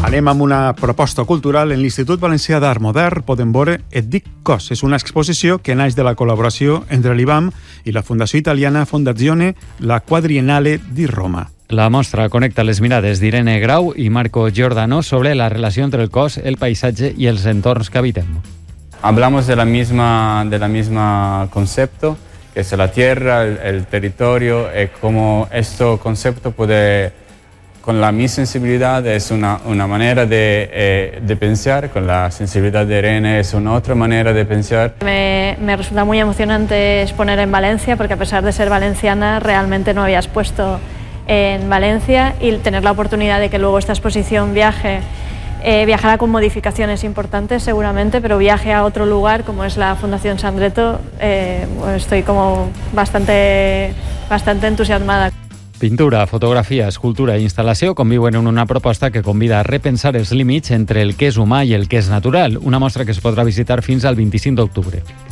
Anem amb una proposta cultural. En l'Institut Valencià d'Art Modern podem veure Et dic cos. És una exposició que naix de la col·laboració entre l'IBAM i la Fundació Italiana Fondazione La Quadriennale di Roma. La mostra connecta les mirades d'Irene Grau i Marco Giordano sobre la relació entre el cos, el paisatge i els entorns que habitem. Hablamos de la misma concepto, que es la tierra, el territorio, y cómo este concepto puede, con la mi sensibilidad, es una manera de pensar, con la sensibilidad de Irene es una otra manera de pensar. Me resulta muy emocionante exponer en Valencia, porque a pesar de ser valenciana, realmente no había expuesto en Valencia, y tener la oportunidad de que luego esta exposición viajará con modificaciones importantes seguramente, pero viaje a otro lugar como es la Fundación Sandreto, estoy como bastante entusiasmada. Pintura, fotografia, escultura i instal·lació conviuen en una proposta que convida a repensar els límits entre el que és humà i el que és natural, una mostra que es podrà visitar fins al 25 d'octubre.